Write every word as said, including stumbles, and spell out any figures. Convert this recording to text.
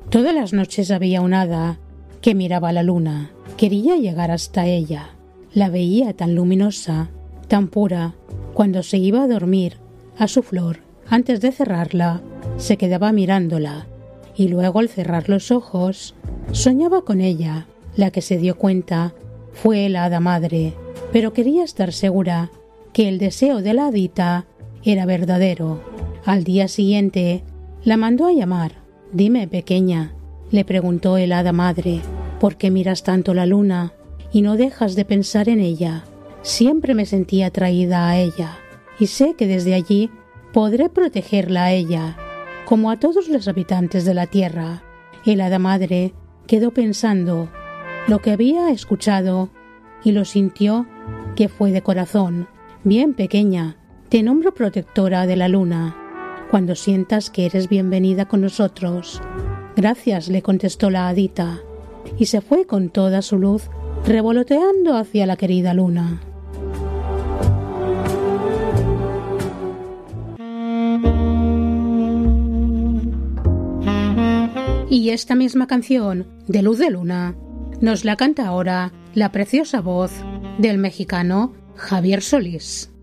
Todas las noches había un hada que miraba a la luna. Quería llegar hasta ella. La veía tan luminosa, tan pura. Cuando se iba a dormir, a su flor, antes de cerrarla, se quedaba mirándola. Y luego, al cerrar los ojos, soñaba con ella. La que se dio cuenta fue la hada madre, pero quería estar segura que el deseo de la hadita era verdadero. Al día siguiente, la mandó a llamar. «Dime, pequeña», le preguntó el hada madre, «¿por qué miras tanto la luna y no dejas de pensar en ella? Siempre me sentí atraída a ella, y sé que desde allí podré protegerla a ella, como a todos los habitantes de la tierra». El hada madre quedó pensando lo que había escuchado y lo sintió que fue de corazón. «Bien, pequeña, te nombro protectora de la luna, cuando sientas que eres bienvenida con nosotros». «Gracias», le contestó la hadita, y se fue con toda su luz revoloteando hacia la querida luna. Y esta misma canción, de Luz de Luna, nos la canta ahora la preciosa voz del mexicano Javier Solís.